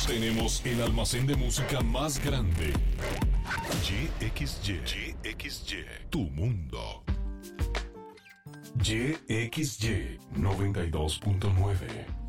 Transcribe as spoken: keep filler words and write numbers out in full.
Tenemos el almacén de música más grande. Y X Y. Y X Y. Tu mundo. Y X Y noventa y dos punto nueve.